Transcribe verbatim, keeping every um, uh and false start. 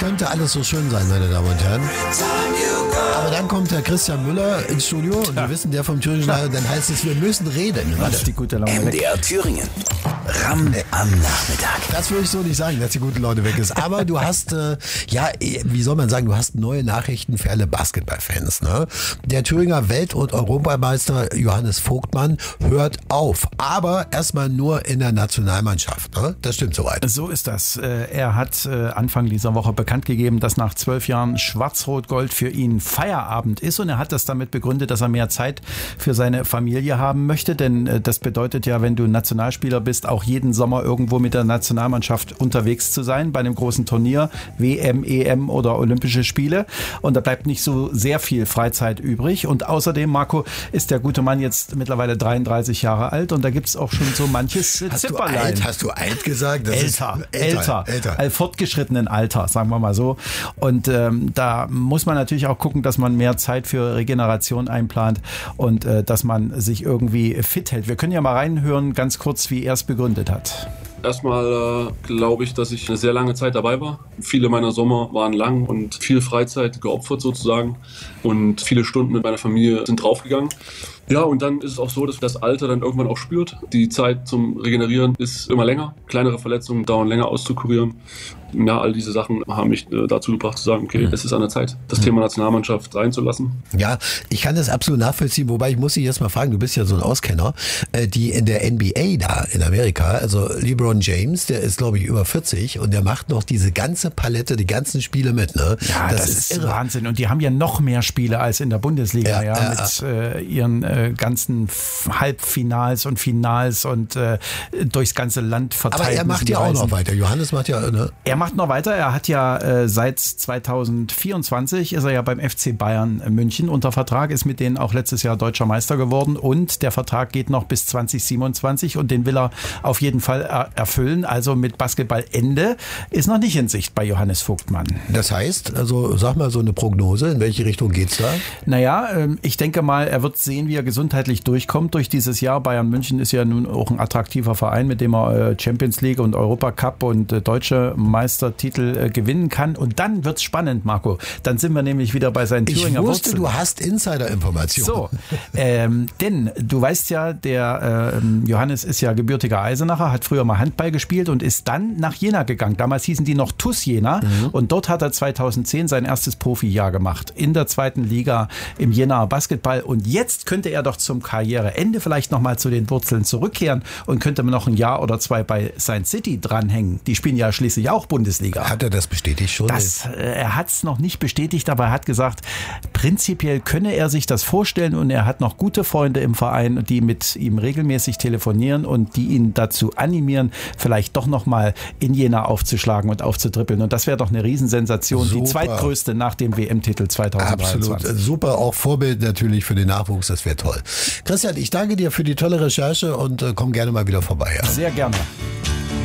könnte alles so schön sein, meine Damen und Herren. Aber dann kommt der Christian Müller ins Studio und wir wissen, der vom Thüringen, dann heißt es, wir müssen reden. Das ist die gute Laune M D R weg. Thüringen. Ram am Nachmittag. Das würde ich so nicht sagen, dass die gute Laune weg ist. Aber du hast, äh, ja, wie soll man sagen, du hast neue Nachrichten für alle Basketballfans. Ne? Der Thüringer Welt- und Europameister Johannes Vogtmann hört auf. Aber erstmal nur in der Nationalmannschaft. Ne? Das stimmt soweit. So ist das. Er hat Anfang dieser Woche bekannt gegeben, dass nach zwölf Jahren Schwarz-Rot-Gold für ihn Feierabend ist. Und er hat das damit begründet, dass er mehr Zeit für seine Familie haben möchte. Denn das bedeutet ja, wenn du Nationalspieler bist, auch jeden Sommer irgendwo mit der Nationalmannschaft unterwegs zu sein, bei einem großen Turnier, W M, E M oder Olympische Spiele. Und da bleibt nicht so sehr viel Freizeit übrig. Und außerdem, Marco, ist der gute Mann jetzt mittlerweile dreiunddreißig Jahre alt und da gibt es auch schon so manches Hast du Zipperlein. alt, hast du alt gesagt? Das Älter, ist älter, älter, älter. Fortgeschrittenen Alter, sagen wir mal so. Und ähm, da muss man natürlich auch gucken, dass man mehr Zeit für Regeneration einplant und äh, dass man sich irgendwie fit hält. Wir können ja mal reinhören, ganz kurz, wie er es begründet hat. Erstmal äh, glaube ich, dass ich eine sehr lange Zeit dabei war. Viele meiner Sommer waren lang und viel Freizeit geopfert sozusagen und viele Stunden mit meiner Familie sind draufgegangen. Ja, und dann ist es auch so, dass das Alter dann irgendwann auch spürt. Die Zeit zum Regenerieren ist immer länger. Kleinere Verletzungen dauern länger auszukurieren. Ja, all diese Sachen haben mich äh, dazu gebracht zu sagen, okay, mhm. es ist an der Zeit, das mhm. Thema Nationalmannschaft reinzulassen. Ja, ich kann das absolut nachvollziehen, wobei ich muss dich jetzt mal fragen, du bist ja so ein Auskenner, äh, die in der N B A da in Amerika, also LeBron James, der ist glaube ich über vierzig und der macht noch diese ganze Palette, die ganzen Spiele mit, ne? Ja, das, das ist, ist Wahnsinn und die haben ja noch mehr Spiele als in der Bundesliga, ja, ja, ja mit äh, ihren äh, ganzen Halbfinals und Finals und äh, durchs ganze Land verteilt. Aber er macht ja auch noch weiter, Johannes macht ja, ne? Er macht noch weiter. Er hat ja äh, seit zweitausendvierundzwanzig ist er ja beim F C Bayern München unter Vertrag, ist mit denen auch letztes Jahr deutscher Meister geworden und der Vertrag geht noch bis zwanzig siebenundzwanzig und den will er auf jeden Fall er- erfüllen. Also mit Basketballende ist noch nicht in Sicht bei Johannes Vogtmann. Das heißt, also sag mal so eine Prognose, in welche Richtung geht's da? Naja, äh, ich denke mal, er wird sehen, wie er gesundheitlich durchkommt durch dieses Jahr. Bayern München ist ja nun auch ein attraktiver Verein, mit dem er äh, Champions League und Europacup und äh, deutsche Meister Titel äh, gewinnen kann. Und dann wird's spannend, Marco. Dann sind wir nämlich wieder bei seinen Thüringer Ich wusste, Wurzeln. du hast Insider-Informationen. So, ähm, denn du weißt ja, der äh, Johannes ist ja gebürtiger Eisenacher, hat früher mal Handball gespielt und ist dann nach Jena gegangen. Damals hießen die noch T U S Jena mhm. und dort hat er zweitausendzehn sein erstes Profijahr gemacht. In der zweiten Liga im Jenaer Basketball. Und jetzt könnte er doch zum Karriereende vielleicht nochmal zu den Wurzeln zurückkehren und könnte noch ein Jahr oder zwei bei Saint City dranhängen. Die spielen ja schließlich auch Bundesliga. Hat er das bestätigt schon? Das, äh, er hat es noch nicht bestätigt, aber er hat gesagt, prinzipiell könne er sich das vorstellen und er hat noch gute Freunde im Verein, die mit ihm regelmäßig telefonieren und die ihn dazu animieren, vielleicht doch nochmal in Jena aufzuschlagen und aufzutrippeln. Und das wäre doch eine Riesensensation, Super. Die zweitgrößte nach dem W M-Titel zweitausenddreiundzwanzig. Absolut, super, auch Vorbild natürlich für den Nachwuchs, das wäre toll. Christian, ich danke dir für die tolle Recherche und äh, komm gerne mal wieder vorbei. Ja? Sehr gerne.